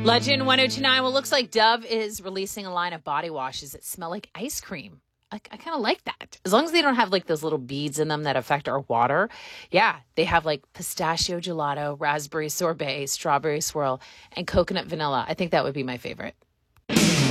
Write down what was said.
Legend 1029. Well, looks like Dove is releasing a line of body washes that smell like ice cream. I kind of like that. As long as they don't have like those little beads in them that affect our water. Yeah, they have like pistachio gelato, raspberry sorbet, strawberry swirl, and coconut vanilla. I think that would be my favorite.